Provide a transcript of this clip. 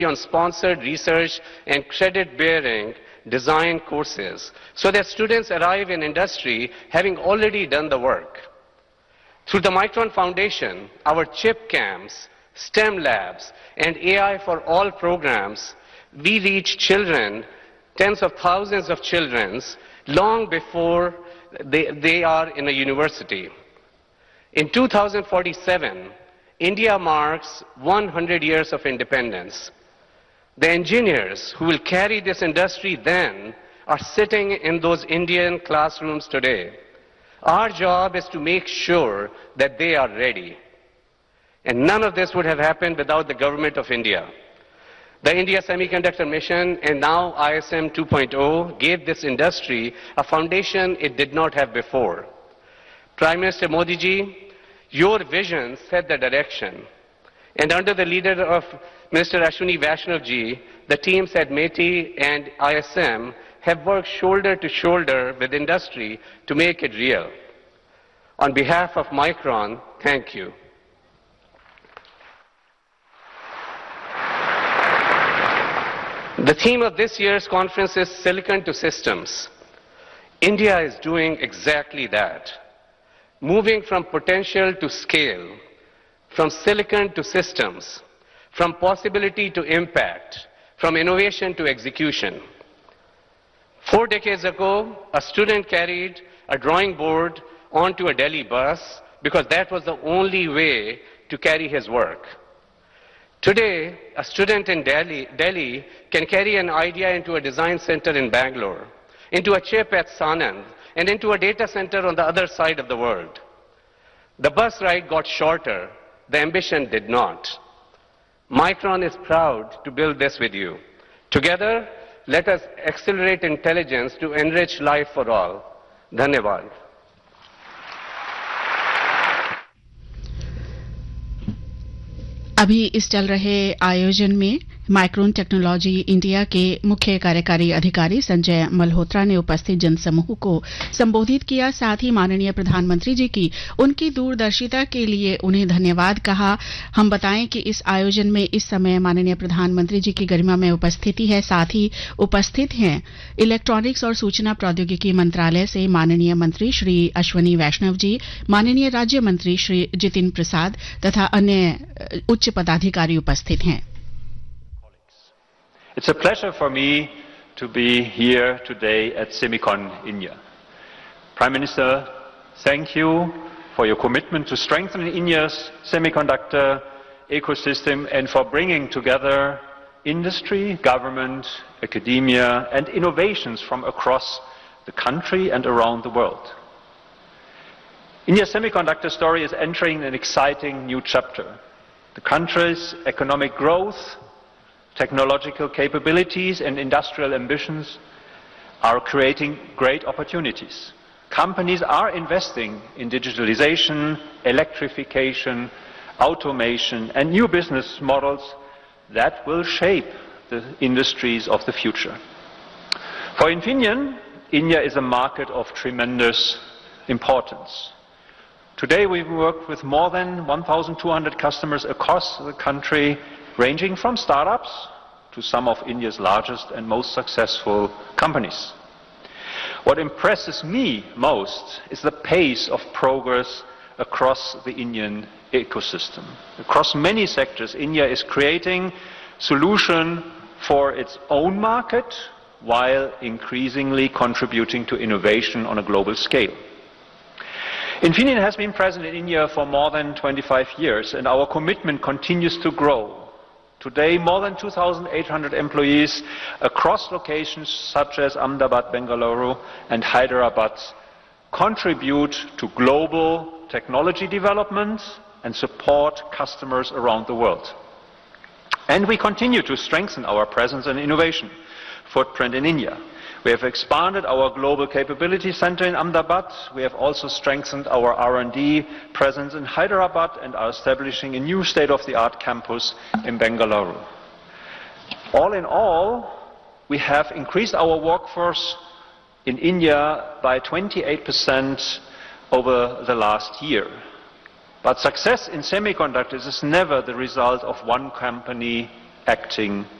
on sponsored research and credit-bearing design courses so that students arrive in industry having already done the work. Through the Micron Foundation, our chip camps, STEM labs, and AI for All programs, we reach children, tens of thousands of children, long before they are in a university. In 2047, India marks 100 years of independence. The engineers who will carry this industry then are sitting in those Indian classrooms today. Our job is to make sure that they are ready. And none of this would have happened without the government of India. The India Semiconductor Mission and now ISM 2.0 gave this industry a foundation it did not have before. Prime Minister Modi ji, your vision set the direction. And under the leader of Mr. Ashwini Vaishnav ji, the teams at METI and ISM have worked shoulder to shoulder with industry to make it real. On behalf of Micron, thank you. The theme of this year's conference is Silicon to Systems. India is doing exactly that, moving from potential to scale, from silicon to systems, from possibility to impact, from innovation to execution. 4 decades ago, a student carried a drawing board onto a Delhi bus because that was the only way to carry his work. Today, a student in Delhi can carry an idea into a design center in Bangalore, into a chip at Sanand, and into a data center on the other side of the world. The bus ride got shorter. The ambition did not. Micron is proud to build this with you. Together, let us accelerate intelligence to enrich life for all. Dhanyavad. अभी इस चल रहे आयोजन में micron technology India के मुख्य कार्यकारी अधिकारी संजय मल्होत्रा ने उपस्थित जनसमूह को संबोधित किया। साथ ही माननीय प्रधानमंत्री जी की उनकी दूरदर्शिता के लिए उन्हें धन्यवाद कहा। हम बताएं कि इस आयोजन में इस समय माननीय प्रधानमंत्री जी की गरिमा में उपस्थिति है। साथ ही उपस्थित हैं इलेक्ट्रॉनिक्स और सूचना प्रौद्योगिकी मंत्रालय से माननीय मंत्री श्री अश्वनी वैष्णव जी, माननीय राज्य मंत्री श्री जितिन प्रसाद तथा अन्य उच्च पदाधिकारी उपस्थित हैं। It's a pleasure for me to be here today at Semicon India. Prime Minister, thank you for your commitment to strengthen India's semiconductor ecosystem and for bringing together industry, government, academia and innovations from across the country and around the world. India's semiconductor story is entering an exciting new chapter. The country's economic growth, technological capabilities and industrial ambitions are creating great opportunities. Companies are investing in digitalization, electrification, automation and new business models that will shape the industries of the future. For Infineon, India is a market of tremendous importance. Today we work with more than 1,200 customers across the country, ranging from startups to some of India's largest and most successful companies. What impresses me most is the pace of progress across the Indian ecosystem. Across many sectors, India is creating solutions for its own market while increasingly contributing to innovation on a global scale. Infineon has been present in India for more than 25 years and our commitment continues to grow. Today, more than 2,800 employees across locations such as Ahmedabad, Bengaluru and Hyderabad contribute to global technology development and support customers around the world. And we continue to strengthen our presence and innovation footprint in India. We have expanded our global capability center in Ahmedabad. We have also strengthened our R&D presence in Hyderabad and are establishing a new state-of-the-art campus in Bengaluru. All in all, we have increased our workforce in India by 28% over the last year. But success in semiconductors is never the result of one company acting